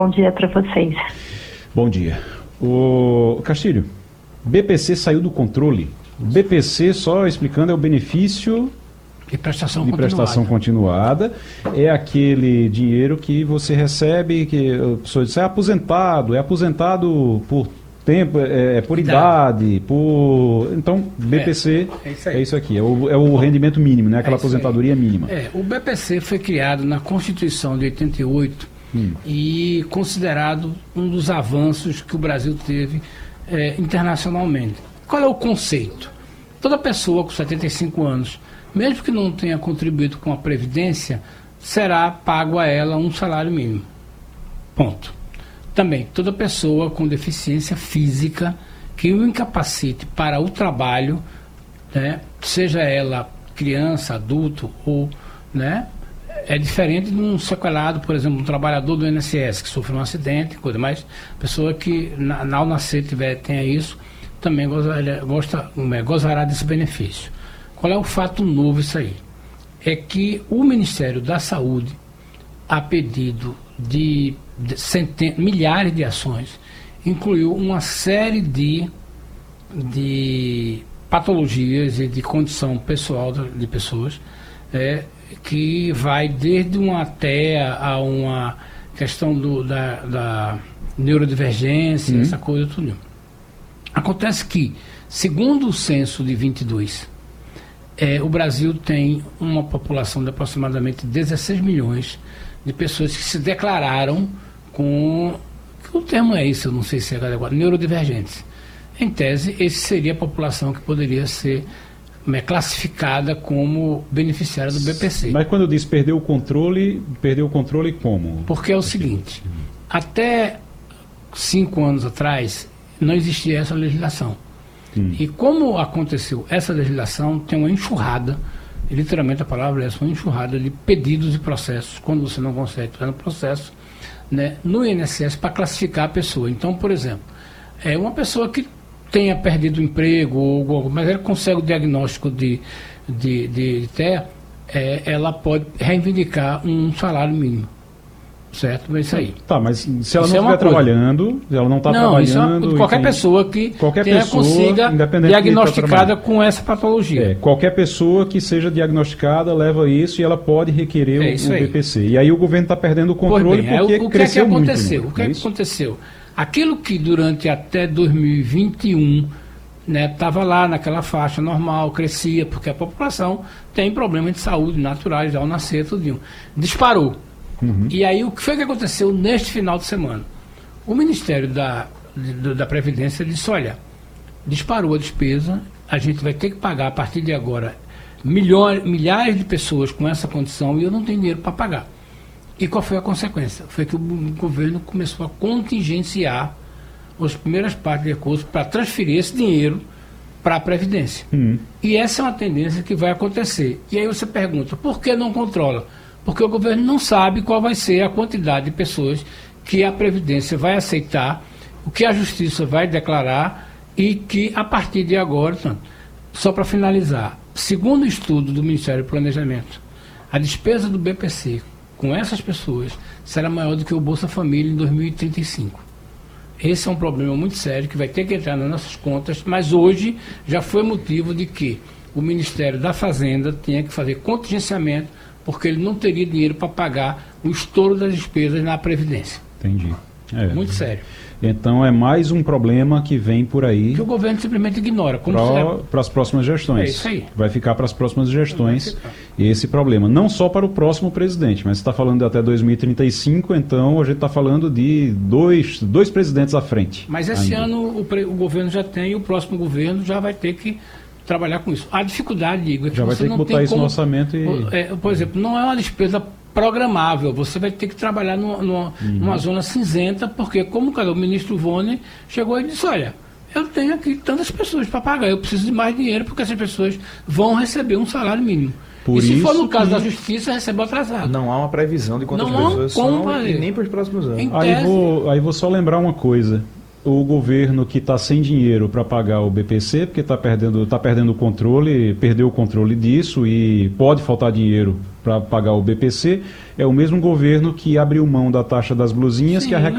Bom dia para vocês. Bom dia. O Castilho, BPC saiu do controle. BPC, só explicando, é o benefício de prestação continuada. É aquele dinheiro que você recebe, que a pessoa diz, é aposentado por tempo, por idade, por... Então, BPC é isso aqui, é o rendimento mínimo, né? Aquela aposentadoria mínima. O BPC foi criado na Constituição de 88 e considerado um dos avanços que o Brasil teve internacionalmente. Qual é o conceito? Toda pessoa com 75 anos, mesmo que não tenha contribuído com a Previdência, será pago a ela um salário mínimo. Ponto. Também, toda pessoa com deficiência física que o incapacite para o trabalho, né, seja ela criança, adulto ou... né, é diferente de um sequelado, por exemplo, um trabalhador do INSS que sofreu um acidente, coisa mais, pessoa que ao nascer tenha isso, também gozará desse benefício. Qual é o fato novo isso aí? É que o Ministério da Saúde, a pedido de milhares de ações, incluiu uma série de patologias e de condição pessoal de pessoas, que vai desde uma TEA a uma questão da neurodivergência, essa coisa tudo. Acontece que, segundo o censo de 22, o Brasil tem uma população de aproximadamente 16 milhões de pessoas que se declararam com... O termo é isso, eu não sei se é adequado, neurodivergentes. Em tese, esse seria a população que poderia ser classificada como beneficiária do BPC. Mas quando diz perdeu o controle como? Porque é o seguinte, até 5 anos atrás não existia essa legislação. E como aconteceu essa legislação, tem uma enxurrada, e literalmente a palavra é essa, uma enxurrada de pedidos e processos, quando você não consegue fazer um processo, né, no INSS para classificar a pessoa. Então, por exemplo, uma pessoa que tenha perdido o emprego, mas ela consegue o diagnóstico de TEA, ela pode reivindicar um salário mínimo. Certo? É isso aí. Tá, mas se ela não estiver trabalhando, ela não está trabalhando... Qualquer pessoa que consiga diagnosticada com essa patologia. Qualquer pessoa que seja diagnosticada leva isso e ela pode requerer o BPC. E aí o governo está perdendo o controle porque cresceu muito. O que aconteceu? Aquilo que durante até 2021 estava lá naquela faixa normal, crescia, porque a população tem problemas de saúde naturais ao nascer, tudo. Disparou. E aí o que foi que aconteceu neste final de semana? O Ministério da Previdência disse, olha, disparou a despesa, a gente vai ter que pagar a partir de agora milhares de pessoas com essa condição e eu não tenho dinheiro para pagar. E qual foi a consequência? Foi que o governo começou a contingenciar as primeiras partes de recursos para transferir esse dinheiro para a Previdência. E essa é uma tendência que vai acontecer. E aí você pergunta, por que não controla? Porque o governo não sabe qual vai ser a quantidade de pessoas que a Previdência vai aceitar, o que a Justiça vai declarar e que, a partir de agora, só para finalizar, segundo o estudo do Ministério do Planejamento, a despesa do BPC com essas pessoas será maior do que o Bolsa Família em 2035. Esse é um problema muito sério que vai ter que entrar nas nossas contas, mas hoje já foi motivo de que o Ministério da Fazenda tenha que fazer contingenciamento porque ele não teria dinheiro para pagar o estouro das despesas na Previdência. Entendi. Muito sério. Então é mais um problema que vem por aí. Que o governo simplesmente ignora. Para as próximas gestões. É isso aí. Vai ficar para as próximas gestões esse problema. Não só para o próximo presidente, mas você está falando de até 2035, então a gente está falando de dois presidentes à frente. Mas esse ano o governo já tem, e o próximo governo já vai ter que trabalhar com isso. A dificuldade, Igor, é que já vai ter que botar isso no orçamento e... por exemplo, não é uma despesa programável, você vai ter que trabalhar numa zona cinzenta, porque como o ministro Vonner chegou e disse, olha, eu tenho aqui tantas pessoas para pagar, eu preciso de mais dinheiro porque essas pessoas vão receber um salário mínimo. E se for no caso da Justiça, recebe atrasado. Não há uma previsão de quantas pessoas são e nem para os próximos anos. Aí vou só lembrar uma coisa. O governo que está sem dinheiro para pagar o BPC, porque está perdendo o controle, perdeu o controle disso e pode faltar dinheiro para pagar o BPC, é o mesmo governo que abriu mão da taxa das blusinhas, que arrecada